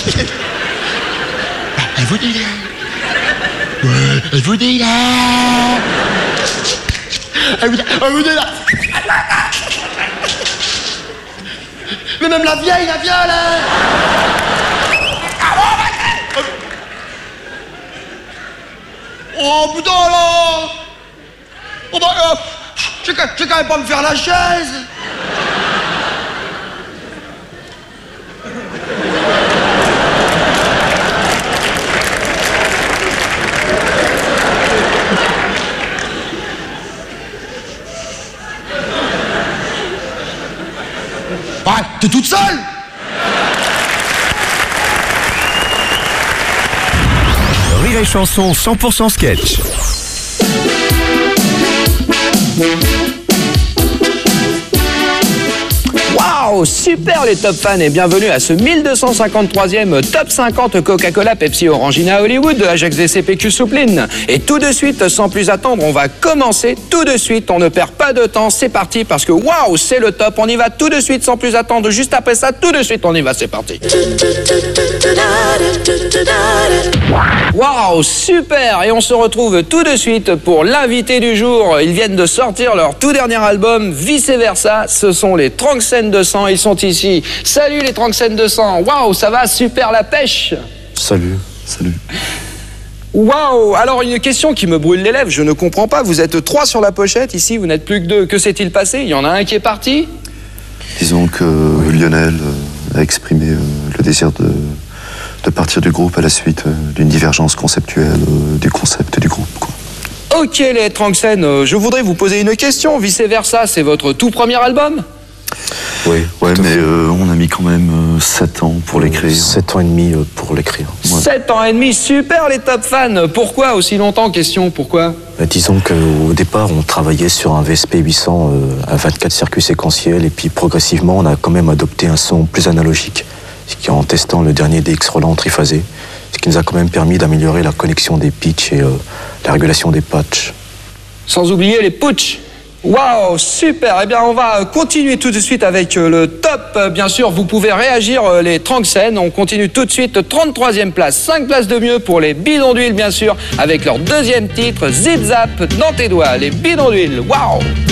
Elle vous dit là. Ouais, elle vous dit là. Elle vous dit là. Mais même la vieille, la viole, hein. Oh putain là. Oh bah j'ai quand même pas me faire la chaise. Ouais, t'es toute seule. Rire et Chanson 100% sketch. Waouh, super les top fans et bienvenue à ce 1253e top 50 Coca-Cola Pepsi Orangina Hollywood Ajax DCPQ Soupline. Et tout de suite, sans plus attendre, on va commencer tout de suite. On ne perd pas de temps, c'est parti parce que waouh, c'est le top. On y va tout de suite sans plus attendre. Juste après ça, tout de suite, on y va, c'est parti. Waouh, super. Et on se retrouve tout de suite pour l'invité du jour. Ils viennent de sortir leur tout dernier album, Vice Versa. Ce sont les Tranxène 200, ils sont ici. Salut les Tranxène 200. Waouh, ça va, super la pêche. Salut, salut. Waouh, alors une question qui me brûle les lèvres, je ne comprends pas. Vous êtes 3 sur la pochette, ici vous n'êtes plus que 2. Que s'est-il passé? Il y en a un qui est parti? Disons que Lionel a exprimé le désir de partir du groupe à la suite d'une divergence conceptuelle du concept du groupe, quoi. Ok les Tranxène, je voudrais vous poser une question. Vice Versa, c'est votre tout premier album? Oui, ouais, mais on a mis quand même 7 ans pour l'écrire. 7 ans et demi pour l'écrire. Ouais. 7 ans et demi, super les top fans. Pourquoi aussi longtemps? Question, pourquoi? Disons qu'au départ, on travaillait sur un VSP 800 à 24 circuits séquentiels et puis progressivement, on a quand même adopté un son plus analogique, en testant le dernier DX Roland triphasé, ce qui nous a quand même permis d'améliorer la connexion des pitchs et la régulation des patchs. Sans oublier les putsch. Waouh, super. Eh bien, on va continuer tout de suite avec le top. Bien sûr, vous pouvez réagir les Tranxène. On continue tout de suite, 33e place. 5 places de mieux pour les Bidons d'Huile, bien sûr, avec leur deuxième titre, Zip Zap, dans tes doigts. Les Bidons d'Huile, waouh.